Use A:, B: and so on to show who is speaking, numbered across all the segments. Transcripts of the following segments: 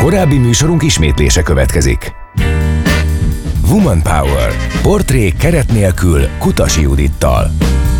A: Korábbi műsorunk ismétlése következik. Woman Power. Portrék keret nélkül Kutasi Judittal.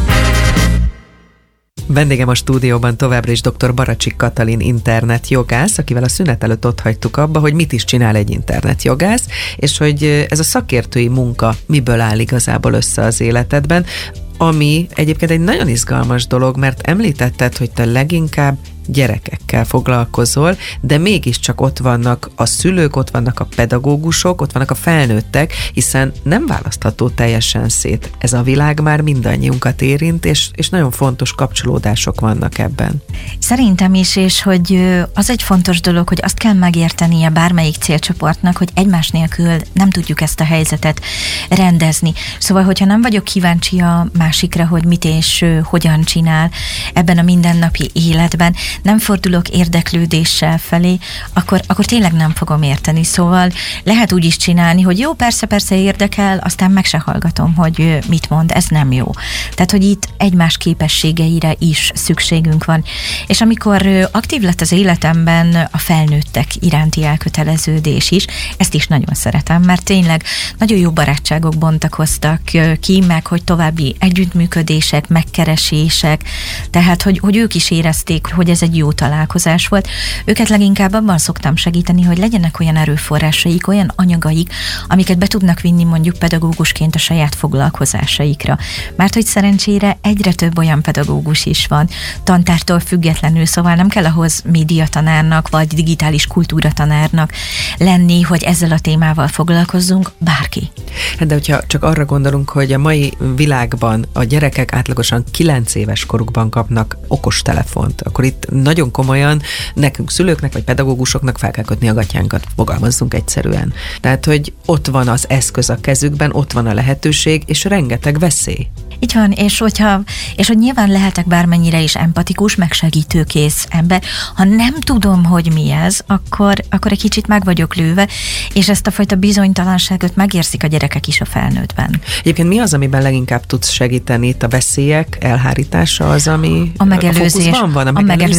B: Vendégem a stúdióban továbbra is dr. Baracsik Katalin internetjogász, akivel a szünet előtt ott hagytuk abba, hogy mit is csinál egy internetjogász, és hogy ez a szakértői munka miből áll igazából össze az életedben, ami egyébként egy nagyon izgalmas dolog, mert említetted, hogy te leginkább gyerekekkel foglalkozol, de mégiscsak ott vannak a szülők, ott vannak a pedagógusok, ott vannak a felnőttek, hiszen nem választható teljesen szét. Ez a világ már mindannyiunkat érint, és nagyon fontos kapcsolódások vannak ebben.
C: Szerintem is, és hogy az egy fontos dolog, hogy azt kell megértenie bármelyik célcsoportnak, hogy egymás nélkül nem tudjuk ezt a helyzetet rendezni. Szóval, hogyha nem vagyok kíváncsi a másikra, hogy mit és hogyan csinál ebben a mindennapi életben, nem fordulok érdeklődéssel felé, akkor tényleg nem fogom érteni. Szóval lehet úgy is csinálni, hogy jó, persze érdekel, aztán meg se hallgatom, hogy mit mond, ez nem jó. Tehát, hogy itt egymás képességeire is szükségünk van. És amikor aktív lett az életemben a felnőttek iránti elköteleződés is, ezt is nagyon szeretem, mert tényleg nagyon jó barátságok bontakoztak ki, meg hogy további együttműködések, megkeresések, tehát, hogy ők is érezték, hogy ez egy jó találkozás volt. Őket leginkább abban szoktam segíteni, hogy legyenek olyan erőforrásaik, olyan anyagaik, amiket be tudnak vinni mondjuk pedagógusként a saját foglalkozásaikra. Mert hogy szerencsére egyre több olyan pedagógus is van, tantártól függetlenül, szóval nem kell ahhoz médiatanárnak, vagy digitális kultúratanárnak lenni, hogy ezzel a témával foglalkozzunk, bárki.
B: De hogyha csak arra gondolunk, hogy a mai világban a gyerekek átlagosan 9 éves korukban kapnak okostelefont, akkor itt nagyon komolyan nekünk szülőknek vagy pedagógusoknak fel kell kötni a gatyánkat, fogalmazzunk egyszerűen. Tehát, hogy ott van az eszköz a kezükben, ott van a lehetőség, és rengeteg veszély.
C: Így van, és hogy nyilván lehetek bármennyire is empatikus, meg segítőkész ember. Ha nem tudom, hogy mi ez, akkor egy kicsit meg vagyok lőve, és ezt a fajta bizonytalanságot megérzik a gyerekek is a felnőttben.
B: Egyébként mi az, amiben leginkább tudsz segíteni? Itt a veszélyek elhárítása az, ami
C: a fókuszban
B: van?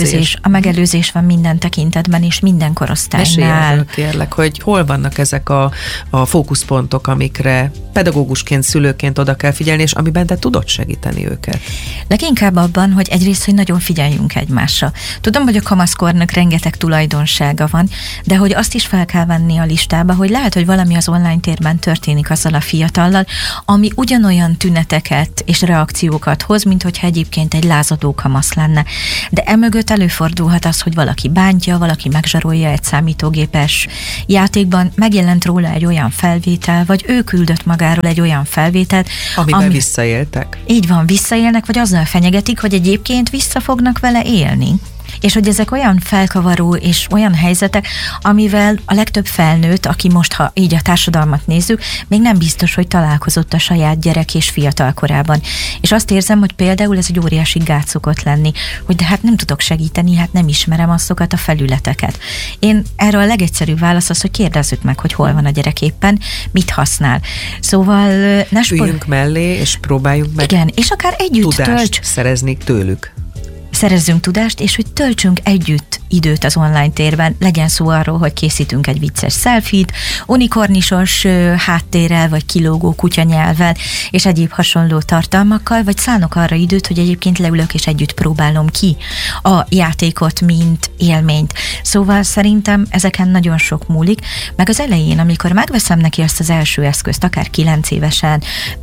C: A megelőzés van minden tekintetben, és minden korosztálynál.
B: Mesélj, kérlek, hogy hol vannak ezek a fókuszpontok, amikre pedagógusként, szülőként oda kell figyelni, és amiben te tudod segíteni őket?
C: Leginkább abban, hogy egyrészt, hogy nagyon figyeljünk egymásra. Tudom, hogy a kamaszkornak rengeteg tulajdonsága van, de hogy azt is fel kell venni a listába, hogy lehet, hogy valami az online térben történik azzal a fiatallal, ami ugyanolyan tüneteket és reakciókat hoz, mint hogyha egyébként egy lázadó kamasz lenne. De emögött előfordulhat az, hogy valaki bántja, valaki megzsarolja egy számítógépes játékban, megjelent róla egy olyan felvétel, vagy ő küldött magáról egy olyan felvételt,
B: amivel visszaéltek.
C: Így van, visszaélnek, vagy azzal fenyegetik, hogy egyébként vissza fognak vele élni. És hogy ezek olyan felkavaró és olyan helyzetek, amivel a legtöbb felnőtt, aki most, ha így a társadalmat nézzük, még nem biztos, hogy találkozott a saját gyerek és fiatal korában. És azt érzem, hogy például ez egy óriási gát szokott lenni, hogy de hát nem tudok segíteni, hát nem ismerem azokat a felületeket. Én erre a legegyszerűbb válasz az, hogy kérdezzük meg, hogy hol van a gyerek éppen, mit használ. Szóval
B: üljünk mellé, és próbáljuk meg.
C: Igen, és akár együtt
B: tudást szerezni tőlük.
C: Szerezzünk tudást, és hogy töltsünk együtt időt az online térben. Legyen szó arról, hogy készítünk egy vicces selfie-t, unikornisos háttérrel, vagy kilógó kutyanyelvvel, és egyéb hasonló tartalmakkal, vagy szánok arra időt, hogy egyébként leülök, és együtt próbálom ki a játékot, mint élményt. Szóval szerintem ezeken nagyon sok múlik, meg az elején, amikor megveszem neki azt az első eszközt, akár 9 évesen,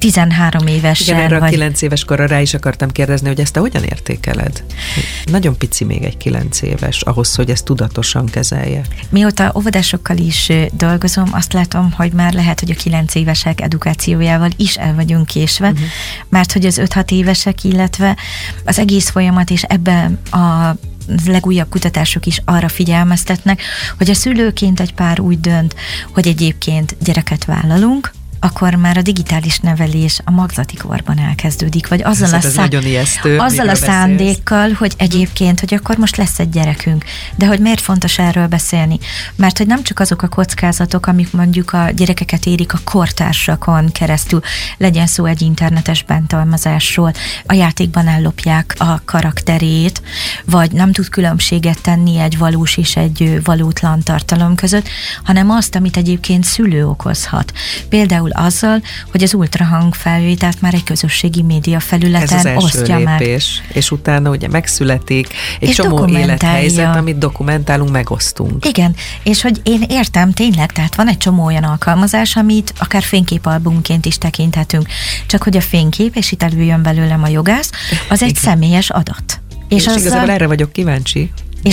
C: 13 évesen.
B: Igen, erre a 9 éves korra rá is akartam kérdezni, hogy ezt te hogyan értékeled? Nagyon pici még egy 9 éves, ahhoz, hogy ezt tudatosan kezelje. Mióta
C: óvodásokkal is dolgozom, azt látom, hogy már lehet, hogy a 9 évesek edukációjával is el vagyunk késve, mert hogy az 5-6 évesek, illetve az egész folyamat, és ebben a legújabb kutatások is arra figyelmeztetnek, hogy a szülőként egy pár úgy dönt, hogy egyébként gyereket vállalunk, akkor már a digitális nevelés a magzati korban elkezdődik, vagy azzal a szándékkal, hogy egyébként, hogy akkor most lesz egy gyerekünk. De hogy miért fontos erről beszélni? Mert hogy nem csak azok a kockázatok, amik mondjuk a gyerekeket érik a kortársakon keresztül, legyen szó egy internetes bántalmazásról, a játékban ellopják a karakterét, vagy nem tud különbséget tenni egy valós és egy valótlan tartalom között, hanem azt, amit egyébként szülő okozhat. Például azzal, hogy az ultrahangfelvételt már egy közösségi média felületen osztja meg.
B: Lépés, és utána ugye megszületik egy csomó élethelyzet, amit dokumentálunk, megosztunk.
C: Igen, és hogy én értem tényleg, tehát van egy csomó olyan alkalmazás, amit akár fényképalbumként is tekinthetünk, csak hogy a fénykép, és itt előjön belőlem a jogász, az egy személyes adat.
B: És igazából erre vagyok kíváncsi.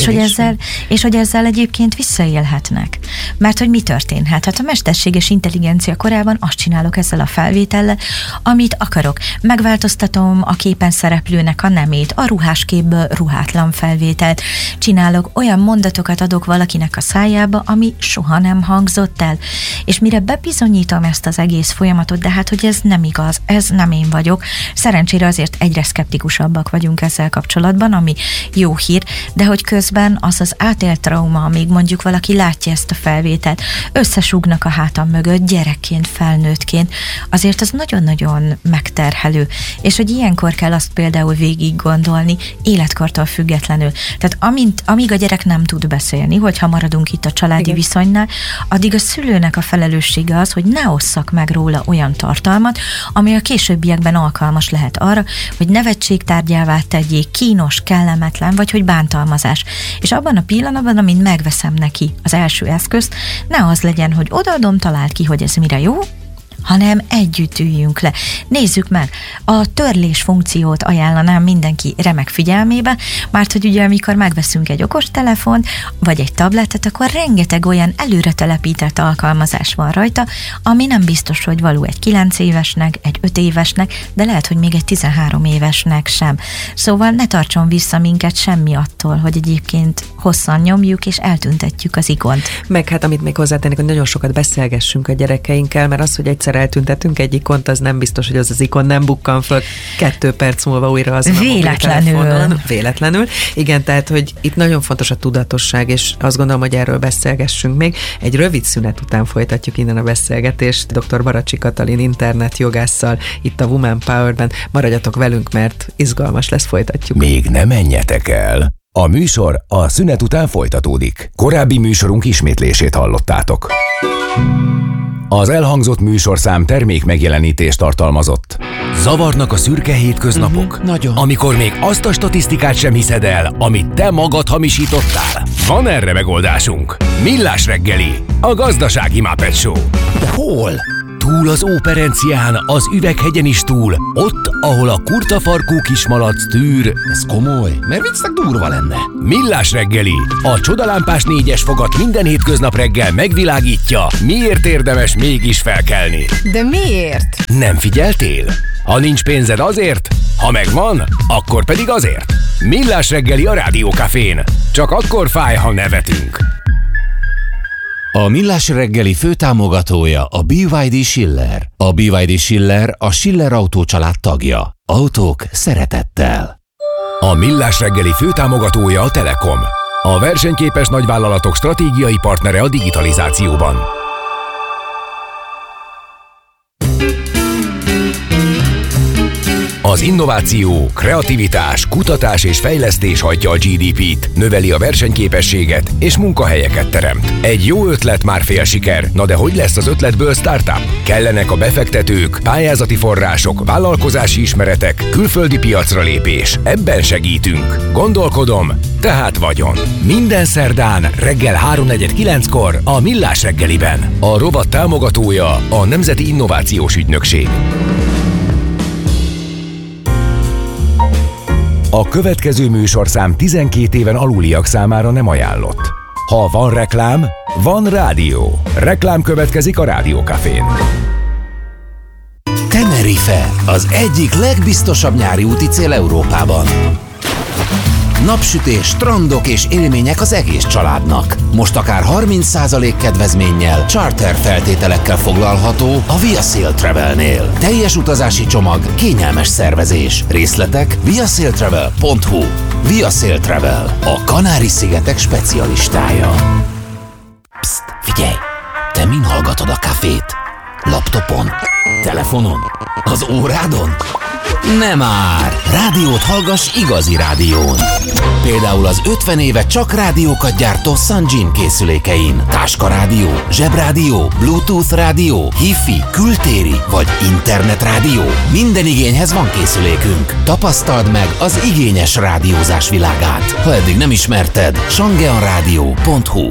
C: És hogy ezzel egyébként visszaélhetnek. Mert hogy mi történhet? Hát a mesterséges intelligencia korában azt csinálok ezzel a felvétellel, amit akarok. Megváltoztatom a képen szereplőnek a nemét, a ruhásképből ruhátlan felvételt. Csinálok, olyan mondatokat adok valakinek a szájába, ami soha nem hangzott el. És mire bebizonyítom ezt az egész folyamatot, de hát, hogy ez nem igaz, ez nem én vagyok. Szerencsére azért egyre szkeptikusabbak vagyunk ezzel kapcsolatban, ami jó hír, de hogy közben az átélt trauma, amíg mondjuk valaki látja ezt a felvételt, összesúgnak a hátam mögött, gyerekként, felnőttként, azért az nagyon-nagyon megterhelő. És hogy ilyenkor kell azt például végig gondolni, életkortól függetlenül. Tehát amíg a gyerek nem tud beszélni, hogyha maradunk itt a családi viszonynál, addig a szülőnek a felelőssége az, hogy ne osszak meg róla olyan tartalmat, ami a későbbiekben alkalmas lehet arra, hogy nevetségtárgyává tegyék, kínos, kellemetlen, vagy hogy bántalmazás. És abban a pillanatban, amint megveszem neki az első eszközt, ne az legyen, hogy odaadom, találd ki, hogy ez mire jó, hanem együtt üljünk le. Nézzük meg, a törlés funkciót ajánlanám mindenki remek figyelmébe, mert hogy ugye amikor megveszünk egy okostelefont, vagy egy tabletet, akkor rengeteg olyan előre telepített alkalmazás van rajta, ami nem biztos, hogy való egy 9 évesnek, egy 5 évesnek, de lehet, hogy még egy 13 évesnek sem. Szóval ne tartson vissza minket semmi attól, hogy egyébként hosszan nyomjuk és eltüntetjük az ikont.
B: Meg hát amit még hozzátennék, hogy nagyon sokat beszélgessünk a gyerekeinkkel, mert az, hogy egyszer eltüntetünk egy ikont, az nem biztos, hogy az ikon nem bukkan föl 2 perc múlva újra az Véletlenül. Igen, tehát, hogy itt nagyon fontos a tudatosság, és azt gondolom, hogy erről beszélgessünk még. Egy rövid szünet után folytatjuk innen a beszélgetést dr. Baracsi Katalin internetjogásszal itt a Woman Power-ben. Maradjatok velünk, mert izgalmas lesz, folytatjuk.
A: Még ne menjetek el! A műsor a szünet után folytatódik. Korábbi műsorunk ismétlését hallottátok. Az elhangzott műsorszám termék megjelenítést tartalmazott. Zavarnak a szürke hétköznapok?
D: Nagyon.
A: Amikor még azt a statisztikát sem hiszed el, amit te magad hamisítottál? Van erre megoldásunk. Millás reggeli, a gazdasági Muppet Show.
D: De hol?
A: Túl az Óperencián, az Üveghegyen is túl, ott, ahol a kurtafarkú kismalac tűr.
D: Ez komoly, mert viccnek durva lenne.
A: Millás reggeli, a csodalámpás 4-es fogat minden hétköznap reggel megvilágítja, miért érdemes mégis felkelni.
E: De miért?
A: Nem figyeltél? Ha nincs pénzed azért, ha megvan, akkor pedig azért. Millás reggeli a Rádiókafén. Csak akkor fáj, ha nevetünk.
D: A Millás reggeli főtámogatója a BYD Schiller. A BYD Schiller a Schiller Autó család tagja. Autók szeretettel.
A: A Millás reggeli főtámogatója a Telekom. A versenyképes nagyvállalatok stratégiai partnere a digitalizációban. Az innováció, kreativitás, kutatás és fejlesztés hajtja a GDP-t, növeli a versenyképességet és munkahelyeket teremt. Egy jó ötlet már fél siker, na de hogy lesz az ötletből startup? Kellenek a befektetők, pályázati források, vállalkozási ismeretek, külföldi piacra lépés. Ebben segítünk. Gondolkodom, tehát vagyon. Minden szerdán reggel 3:49-kor a Millás reggeliben. A rovat támogatója a Nemzeti Innovációs Ügynökség. A következő műsorszám 12 éven aluliak számára nem ajánlott. Ha van reklám, van rádió. Reklám következik a Rádiókafén.
D: Tenerife, az egyik legbiztosabb nyári úti cél Európában. Napsütés, strandok és élmények az egész családnak. Most akár 30% kedvezménnyel, charter feltételekkel foglalható a Via Sail Travelnél. Teljes utazási csomag, kényelmes szervezés. Részletek viasailtravel.hu. Via Sail Travel, a Kanári-szigetek specialistája. Psst, figyelj! Te min hallgatod a kafét? Laptopon? Telefonon? Az órádon? Nem már! Rádiót hallgass igazi rádión. Például az 50 éve csak rádiókat gyártó Sanjin készülékein. Táskarádió, zsebrádió, Bluetooth rádió, Hi-Fi, kültéri vagy internetrádió. Minden igényhez van készülékünk. Tapasztald meg az igényes rádiózás világát. Ha eddig nem ismerted, shangeonradio.hu.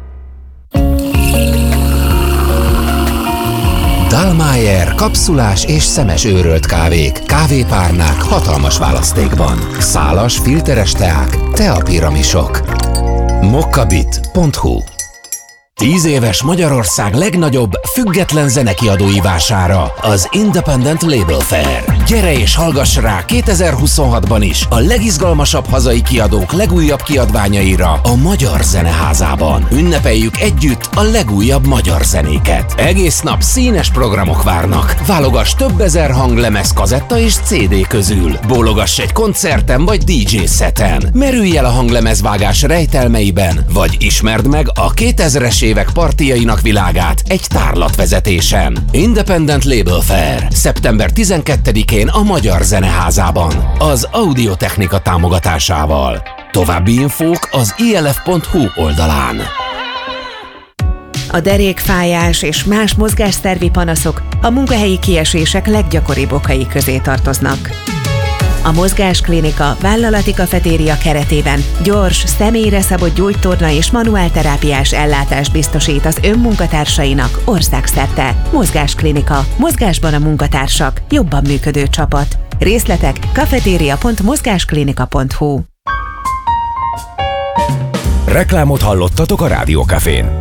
D: Dallmayr kapszulás és szemes őrölt kávék, kávépárnák hatalmas választékban. Szálas, filteres teák, teapiramisok. mokkabit.hu. 10 éves Magyarország legnagyobb független zenekiadói vására, az Independent Label Fair. Gyere és hallgass rá 2026-ban is a legizgalmasabb hazai kiadók legújabb kiadványaira a Magyar Zeneházában. Ünnepeljük együtt a legújabb magyar zenéket. Egész nap színes programok várnak. Válogass több ezer hanglemez, kazetta és CD közül. Bólogass egy koncerten vagy DJ szeten. Merülj el a hanglemezvágás rejtelmeiben, vagy ismerd meg a 2000-es évek partijainak világát egy tárlatvezetésen. Independent Label Fair. Szeptember 12-én a Magyar Zeneházában. Az Audiotechnika támogatásával. További infók az ilf.hu oldalán.
E: A derékfájás és más mozgásszervi panaszok a munkahelyi kiesések leggyakoribb okai közé tartoznak. A Mozgásklinika vállalati kafetéria keretében gyors, személyre szabott gyógytorna és manuálterápiás ellátást biztosít az önmunkatársainak országszerte. Mozgásklinika. Mozgásban a munkatársak. Jobban működő csapat. Részletek kafeteria.mozgásklinika.hu.
A: Reklámot hallottatok a Rádiókafén.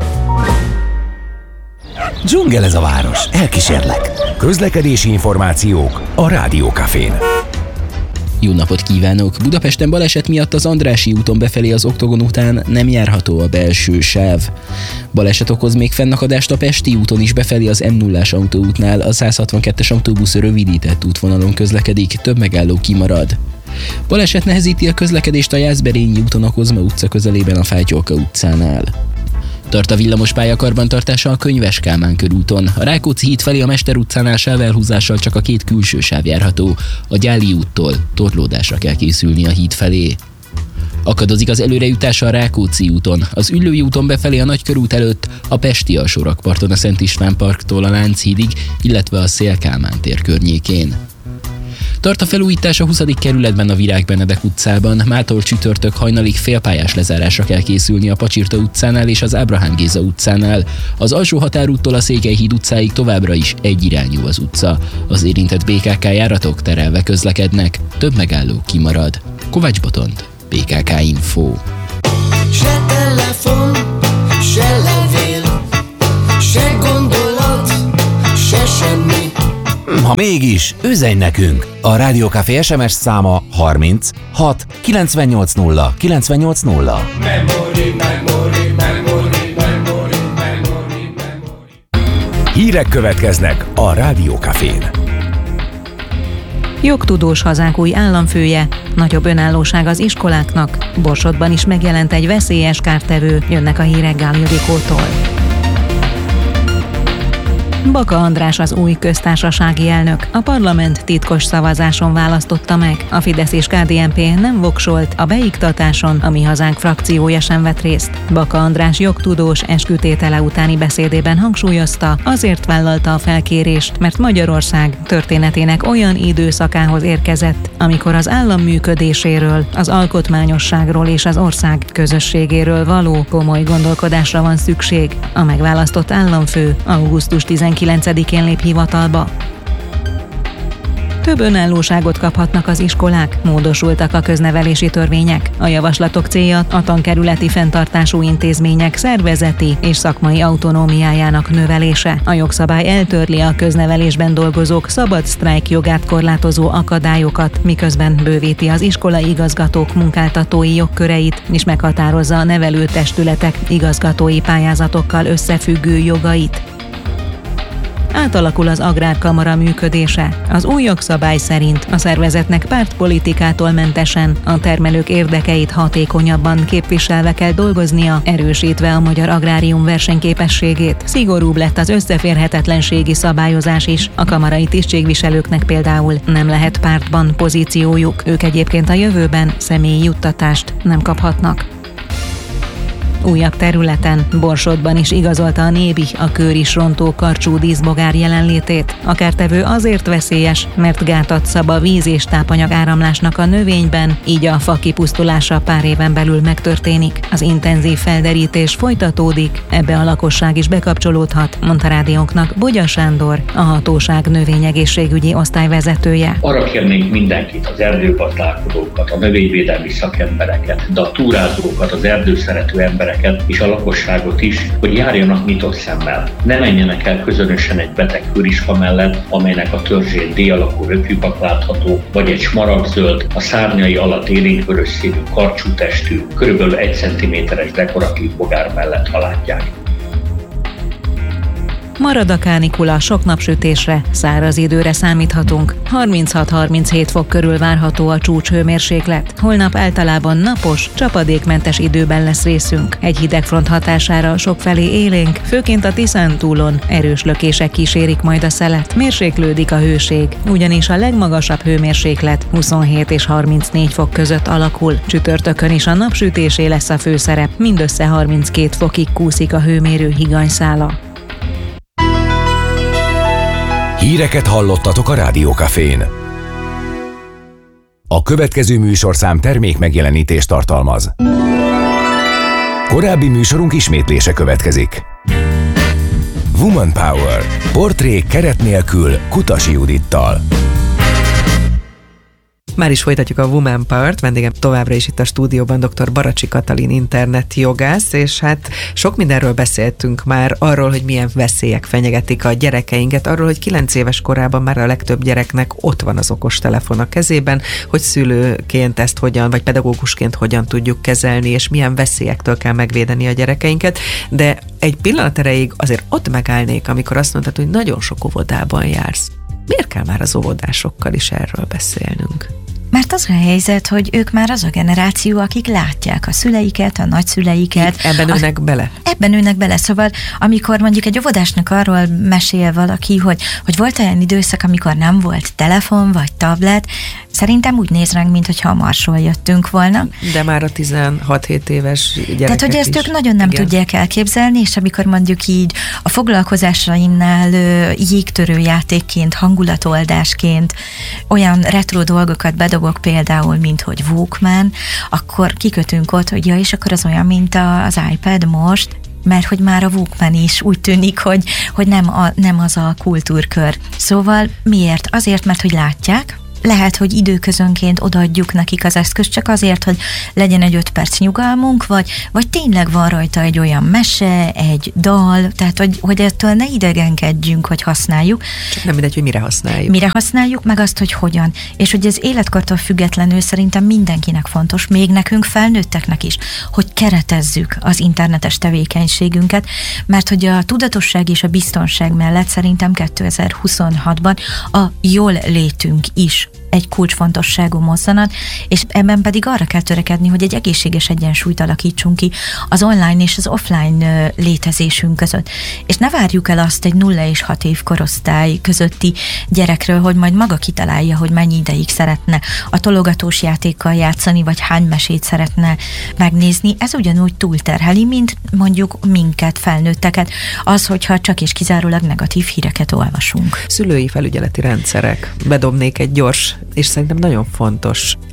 D: Dzsungel ez a város, elkísérlek.
A: Közlekedési információk a Rádiókafén.
F: Jó napot kívánok! Budapesten baleset miatt az Andrássy úton befelé az Oktogon után nem járható a belső sáv. Baleset okoz még fennakadást a Pesti úton is befelé az M0-ás autóútnál, a 162-es autóbusz rövidített útvonalon közlekedik, több megálló kimarad. Baleset nehezíti a közlekedést a Jászberényi úton a Kozma utca közelében a Fátyolka utcánál. Tart a villamospálya karbantartása a Könyves Kálmán körúton. A Rákóczi híd felé a Mester utcánál sávelhúzással csak a két külső sáv járható. A Gyáli úttól torlódásra kell készülni a híd felé. Akadozik az előrejutás a Rákóczi úton. Az Üllői úton befelé a Nagykörút előtt, a Pesti alsórakparton a Szent István parktól a Lánchídig, illetve a Széll Kálmán tér környékén. Tart a felújítás a 20. kerületben a Virág Benedek utcában, mától csütörtök hajnalig félpályás lezárásra kell készülni a Pacsirta utcánál és az Ábrahám Géza utcánál. Az alsó határúttól a Székelyhíd utcáig továbbra is egyirányú az utca. Az érintett BKK járatok terelve közlekednek, több megálló kimarad. Kovács Botont, BKK Info.
G: Se telefon, se levél, se gondolat, se semmi.
D: Ha mégis, üzenj nekünk! A Rádiókafé SMS száma 30 6 980 980.
A: Hírek következnek a Rádiókafén.
H: Jogtudós hazánk új államfője, nagyobb önállóság az iskoláknak, Borsodban is megjelent egy veszélyes kártevő, jönnek a hírek Gál Ildikótól. Baka András az új köztársasági elnök. A parlament titkos szavazáson választotta meg. A Fidesz és KDNP nem voksolt, a beiktatáson a Mi Hazánk frakciója sem vett részt. Baka András jogtudós eskütétele utáni beszédében hangsúlyozta, azért vállalta a felkérést, mert Magyarország történetének olyan időszakához érkezett, amikor az állam működéséről, az alkotmányosságról és az ország közösségéről való komoly gondolkodásra van szükség. A megválasztott államfő augusztus 19-én lép hivatalba. Több önállóságot kaphatnak az iskolák, módosultak a köznevelési törvények. A javaslatok célja a tankerületi fenntartású intézmények szervezeti és szakmai autonómiájának növelése. A jogszabály eltörli a köznevelésben dolgozók szabad sztrájk jogát korlátozó akadályokat, miközben bővíti az iskolai igazgatók munkáltatói jogköreit, és meghatározza a nevelőtestületek igazgatói pályázatokkal összefüggő jogait. Átalakul az Agrárkamara működése. Az új jogszabály szerint a szervezetnek pártpolitikától mentesen a termelők érdekeit hatékonyabban képviselve kell dolgoznia, erősítve a magyar agrárium versenyképességét. Szigorúbb lett az összeférhetetlenségi szabályozás is. A kamarai tisztségviselőknek például nem lehet pártban pozíciójuk. Ők egyébként a jövőben személyi juttatást nem kaphatnak. Újabb területen, Borsodban is igazolta a Nébi a kőris rontó karcsú díszbogár jelenlétét. A kertevő azért veszélyes, mert gátat szab a víz és tápanyag áramlásnak a növényben, így a fa kipusztulása pár éven belül megtörténik. Az intenzív felderítés folytatódik, ebbe a lakosság is bekapcsolódhat, mondta rádiónknak Bogya Sándor, a hatóság növényegészségügyi osztályvezetője.
I: Arra kérnénk mindenkit, az erdőgazdálkodókat, a növényvédelmi szakembereket, de a túrázókat, az erdőszerető embereket és a lakosságot is, hogy járjanak nyitott szemmel. Ne menjenek el közönösen egy beteg kőriska mellett, amelynek a törzsén D-alakú röpjüpak látható, vagy egy smaragdzöld, a szárnyai alatt élénkvörös színű, karcsú testű, kb. 1 cm-es dekoratív bogár mellett, ha látják.
H: Marad a kánikula, sok napsütésre, száraz időre számíthatunk. 36-37 fok körül várható a csúcshőmérséklet. Holnap általában napos, csapadékmentes időben lesz részünk. Egy hidegfront hatására sokfelé élénk, főként a Tiszántúlon erős lökések kísérik majd a szelet. Mérséklődik a hőség, ugyanis a legmagasabb hőmérséklet 27 és 34 fok között alakul. Csütörtökön is a napsütésé lesz a főszerep, mindössze 32 fokig kúszik a hőmérő higanyszála.
A: Híreket hallottatok a Rádiókafén. A következő műsorszám termék megjelenítést tartalmaz. Korábbi műsorunk ismétlése következik. Woman Power. Portrék keret nélkül Kutasi Judittal.
B: Már is folytatjuk a Woman Power-t, vendégem továbbra is itt a stúdióban dr. Baracsi Katalin internetjogász, és hát sok mindenről beszéltünk már, arról, hogy milyen veszélyek fenyegetik a gyerekeinket, arról, hogy 9 éves korában már a legtöbb gyereknek ott van az okostelefon a kezében, hogy szülőként ezt hogyan, vagy pedagógusként hogyan tudjuk kezelni, és milyen veszélyektől kell megvédeni a gyerekeinket, de egy pillanat erejéig azért ott megállnék, amikor azt mondtad, hogy nagyon sok óvodában jársz. Miért kell már az óvodásokkal is erről beszélnünk?
C: Mert az a helyzet, hogy ők már az a generáció, akik látják a szüleiket, a nagyszüleiket.
B: Ebben ülnek bele?
C: Ebben ülnek bele, szóval amikor mondjuk egy óvodásnak arról mesél valaki, hogy volt olyan időszak, amikor nem volt telefon vagy tablet, szerintem úgy néz ránk, mintha a Marsról jöttünk volna.
B: De már a 16-7 éves gyerekek
C: Tehát, hogy ezt ők nagyon nem tudják elképzelni, és amikor mondjuk így a foglalkozásaimnál jégtörő játékként, hangulatoldásként olyan retro dolgokat bedobok például, mint hogy Walkman, akkor kikötünk ott, hogy ja, és akkor az olyan, mint az iPad most, mert hogy már a Walkman is úgy tűnik, hogy nem az a kultúrkör. Szóval miért? Azért, mert hogy látják, lehet, hogy időközönként odaadjuk nekik az eszközt csak azért, hogy legyen egy 5 perc nyugalmunk, vagy tényleg van rajta egy olyan mese, egy dal, tehát hogy ettől ne idegenkedjünk, hogy használjuk.
B: Csak nem mindegy, hogy mire használjuk.
C: Mire használjuk, meg azt, hogy hogyan. És hogy ez életkortól függetlenül szerintem mindenkinek fontos, még nekünk felnőtteknek is, hogy keretezzük az internetes tevékenységünket, mert hogy a tudatosság és a biztonság mellett szerintem 2026-ban a jól létünk is egy kulcsfontosságú mozzanat, és ebben pedig arra kell törekedni, hogy egy egészséges egyensúlyt alakítsunk ki az online és az offline létezésünk között. És ne várjuk el azt egy 0 és 6 év korosztály közötti gyerekről, hogy majd maga kitalálja, hogy mennyi ideig szeretne a tologatós játékkal játszani, vagy hány mesét szeretne megnézni. Ez ugyanúgy túlterheli, mint mondjuk minket, felnőtteket, az, hogyha csak és kizárólag negatív híreket olvasunk.
B: Szülői felügyeleti rendszerek. Bedobnék egy gyors, és szerintem nagyon fontos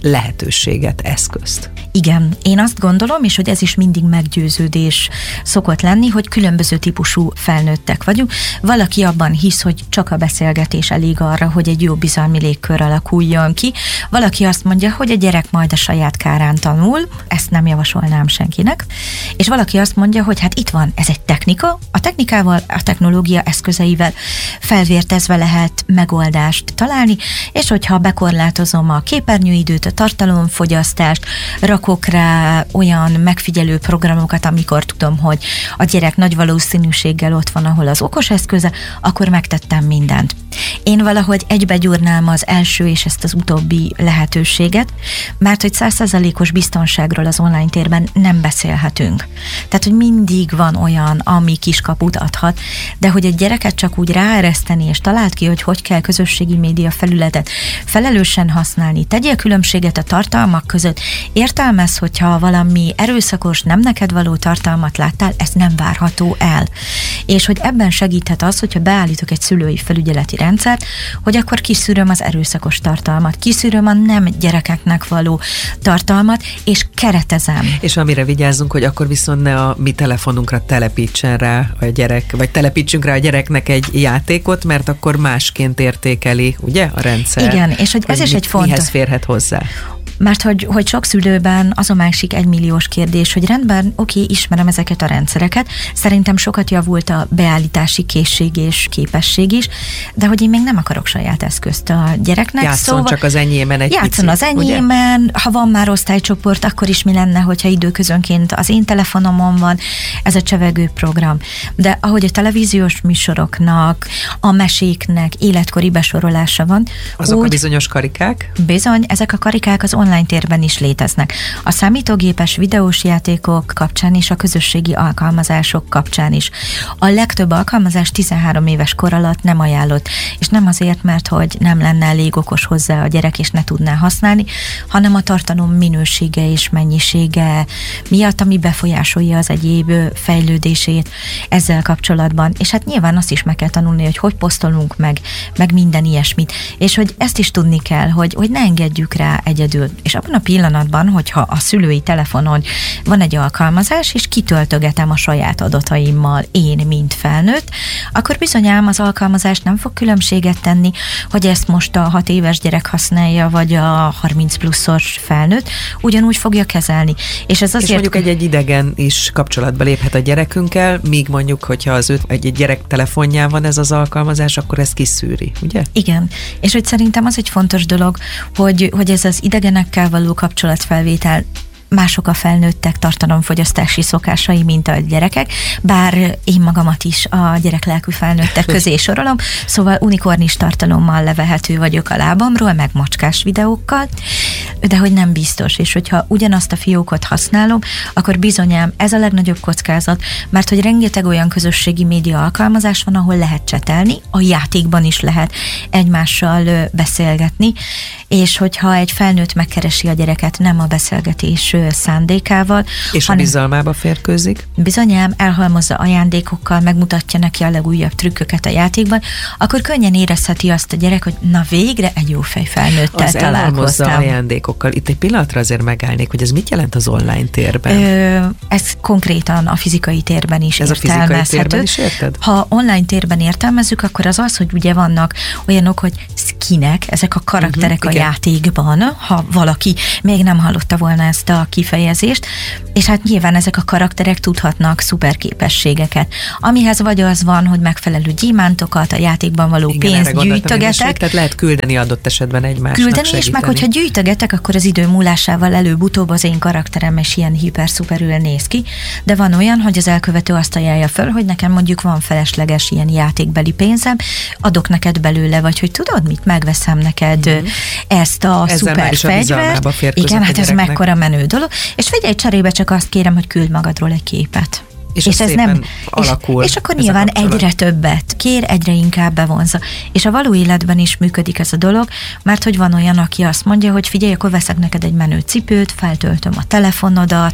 B: lehetőséget, eszközt.
C: Igen, én azt gondolom, és hogy ez is mindig meggyőződés szokott lenni, hogy különböző típusú felnőttek vagyunk. Valaki abban hisz, hogy csak a beszélgetés elég arra, hogy egy jó bizalmi légkör alakuljon ki. Valaki azt mondja, hogy a gyerek majd a saját kárán tanul, ezt nem javasolnám senkinek. És valaki azt mondja, hogy hát itt van, ez egy technika, a technikával, a technológia eszközeivel felvértezve lehet megoldást találni, és hogyha bekorlátozom a képernyőidőt, a tartalomfogyasztást, rakok rá olyan megfigyelő programokat, amikor tudom, hogy a gyerek nagy valószínűséggel ott van, ahol az okos eszköze, akkor megtettem mindent. Én valahogy egybegyúrnám az első és ezt az utóbbi lehetőséget, mert hogy 100%-os biztonságról az online térben nem beszélhetünk. Tehát, hogy mindig van olyan, ami kiskaput adhat, de hogy egy gyereket csak úgy ráereszteni, és talált ki, hogy kell közösségi média felületet felelősen használni, tegyél különbséget a tartalmak között, értelmez, hogyha valami erőszakos, nem neked való tartalmat láttál, ez nem várható el. És hogy ebben segíthet az, hogyha beállítok egy szülői felügyeleti rendszert, hogy akkor kiszűröm az erőszakos tartalmat, kiszűröm a nem gyerekeknek való tartalmat, és keretezem.
B: És amire vigyázzunk, hogy akkor viszont ne a mi telefonunkra telepítsen rá a gyerek, vagy telepítsünk rá a gyereknek egy játékot, mert akkor másként értékeli, ugye, a rendszer.
C: Igen, és hogy ez is egy fontos.
B: Mihez férhet hozzá?
C: Mert hogy sok szülőben azon másik 1 milliós kérdés, hogy rendben, oké, ismerem ezeket a rendszereket, szerintem sokat javult a beállítási készség és képesség is, de hogy én még nem akarok saját eszközt a gyereknek.
B: Játszon csak az enyémen egy
C: játszon
B: picit,
C: az enyémen, ugye? Ha van már osztálycsoport, akkor is mi lenne, hogyha időközönként az én telefonomon van ez a csevegő program. De ahogy a televíziós műsoroknak, a meséknek életkori besorolása van.
B: Azok a bizonyos karikák?
C: Bizony, ezek a karikák az online térben is léteznek. A számítógépes videós játékok kapcsán és a közösségi alkalmazások kapcsán is. A legtöbb alkalmazás 13 éves kor alatt nem ajánlott, és nem azért, mert hogy nem lenne elég okos hozzá a gyerek, és ne tudná használni, hanem a tartalom minősége és mennyisége miatt, ami befolyásolja az egyéb fejlődését ezzel kapcsolatban. És hát nyilván azt is meg kell tanulni, hogy posztolunk meg minden ilyesmit. És hogy ezt is tudni kell, hogy ne engedjük rá egyedül. És abban a pillanatban, hogyha a szülői telefonon van egy alkalmazás, és kitöltögetem a saját adataimmal én, mint felnőtt, akkor bizonyám az alkalmazás nem fog különbséget tenni, hogy ezt most a 6 éves gyerek használja, vagy a 30 pluszos felnőtt, ugyanúgy fogja kezelni. És ez azért...
B: És mondjuk egy idegen is kapcsolatba léphet a gyerekünkkel, míg mondjuk, hogyha az egy gyerek telefonján van ez az alkalmazás, akkor ez kiszűri, ugye?
C: Igen. És hogy szerintem az egy fontos dolog, hogy ez az idegenekkel való kapcsolatfelvétel, mások a felnőttek tartalomfogyasztási szokásai, mint a gyerekek, bár én magamat is a gyereklelkű felnőttek közé sorolom, szóval unikornis tartalommal levehető vagyok a lábamról, meg macskás videókkal, de hogy nem biztos, és hogyha ugyanazt a fiókot használom, akkor bizonyám ez a legnagyobb kockázat, mert hogy rengeteg olyan közösségi média alkalmazás van, ahol lehet csetelni, a játékban is lehet egymással beszélgetni, és hogyha egy felnőtt megkeresi a gyereket nem a beszélgetés szándékával.
B: És a bizalmába férkőzik?
C: Bizonyám, elhalmozza ajándékokkal, megmutatja neki a legújabb trükköket a játékban, akkor könnyen érezheti azt a gyerek, hogy na végre egy jófej felnőttel találkoztam.
B: Elhalmozza ajándékokkal. Itt egy pillanatra azért megállnék, hogy ez mit jelent az online térben?
C: Ez konkrétan a fizikai térben is értelmezhető.
B: Ez a fizikai térben is érted?
C: Ha online térben értelmezzük, akkor az, hogy ugye vannak olyanok, hogy skinek, ezek a karakterek a játékban, ha valaki még nem hallotta volna ezt a kifejezést, és hát nyilván ezek a karakterek tudhatnak szuperképességeket, amihez vagy az van, hogy megfelelő gyémántokat, a játékban való pénzt gyűjtögetek.
B: Tehát lehet küldeni adott esetben egymásnak,
C: küldeni,
B: segíteni.
C: És meg hogyha gyűjtögetek, akkor az idő múlásával előbb-utóbb az én karakterem is ilyen hiper-szuperül néz ki, de van olyan, hogy az elkövető azt ajánlja föl, hogy nekem mondjuk van felesleges ilyen játékbeli pénzem, adok neked belőle, vagy hogy tudod mit, megveszem neked ezt a szuper fegyvert. Igen, hát ez mekkora menő dolog, és figyelj, cserébe csak azt kérem, hogy küld magadról egy képet.
B: És ez nem alakul.
C: És akkor nyilván egyre többet kér, egyre inkább bevonza. És a való életben is működik ez a dolog, mert hogy van olyan, aki azt mondja, hogy figyelj, akkor veszek neked egy menő cipőt, feltöltöm a telefonodat,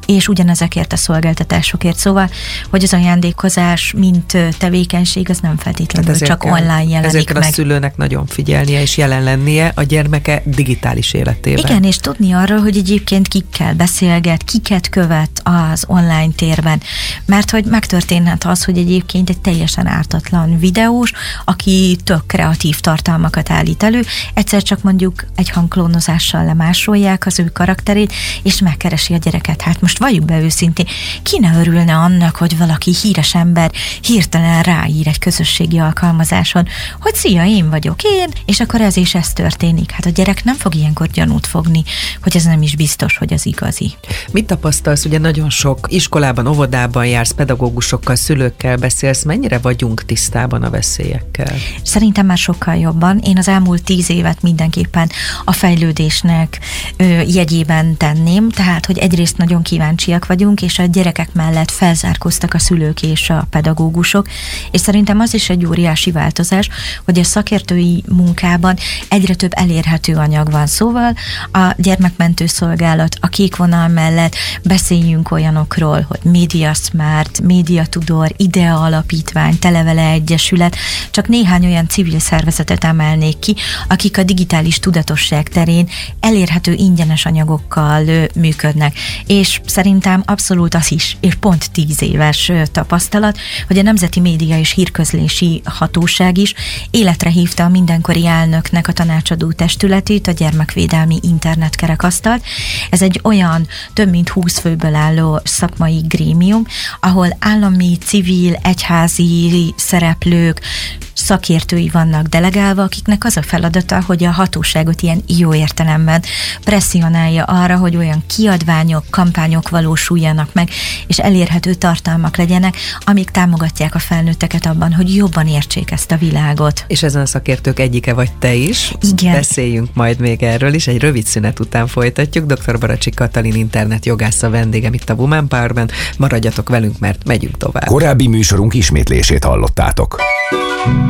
C: és ugyanezekért a szolgáltatásokért. Szóval, hogy az ajándékozás, mint tevékenység, az nem feltétlenül csak online jelenik
B: ezért
C: meg.
B: A szülőnek nagyon figyelnie és jelen lennie a gyermeke digitális életében.
C: Igen, és tudni arról, hogy egyébként kikkel beszélget, kiket követ az online térben. Mert hogy megtörténhet az, hogy egyébként egy teljesen ártatlan videós, aki tök kreatív tartalmakat állít elő, egyszer csak mondjuk egy hangklónozással lemásolják az ő karakterét, és megkeresi a gyereket. Hát most valljuk be őszintén, ki ne örülne annak, hogy valaki híres ember hirtelen ráír egy közösségi alkalmazáson, hogy szia, én vagyok én, és akkor ez és ez történik. Hát a gyerek nem fog ilyenkor gyanút fogni, hogy ez nem is biztos, hogy az igazi.
B: Mit tapasztalsz? Ugye nagyon sok iskolában, óvodában jársz, pedagógusokkal, szülőkkel beszélsz, mennyire vagyunk tisztában a veszélyekkel?
C: Szerintem már sokkal jobban. Én az elmúlt 10 évet mindenképpen a fejlődésnek jegyében tenném, tehát, hogy egyrészt nagyon kíváncsiak vagyunk, és a gyerekek mellett felzárkóztak a szülők és a pedagógusok, és szerintem az is egy óriási változás, hogy a szakértői munkában egyre több elérhető anyag van. Szóval a gyermekmentő szolgálat, a Kék Vonal mellett beszéljünk olyanokról, hogy Média Smart, Média Tudor, IDEA Alapítvány, Televele Egyesület, csak néhány olyan civil szervezetet emelnék ki, akik a digitális tudatosság terén elérhető ingyenes anyagokkal működnek. És szerintem abszolút az is, és pont 10 éves tapasztalat, hogy a Nemzeti Média és Hírközlési Hatóság is életre hívta a mindenkori elnöknek a tanácsadó testületét, a Gyermekvédelmi Internetkerekasztalt. Ez egy olyan több mint 20 főből álló szakmai grémium, ahol állami, civil, egyházi szereplők, szakértői vannak delegálva, akiknek az a feladata, hogy a hatóságot ilyen jó értelemben presszionálja arra, hogy olyan kiadványok, kampányok valósuljanak meg, és elérhető tartalmak legyenek, amik támogatják a felnőtteket abban, hogy jobban értsék ezt a világot.
B: És ezen a szakértők egyike vagy te is.
C: Igen.
B: Beszéljünk majd még erről is, egy rövid szünet után folytatjuk. Dr. Baracsik Katalin internetjogász a vendégem itt a Woman Power-ben. Maradjatok velünk, mert megyünk tovább.
A: Korábbi műsorunk ismétlését hallottátok.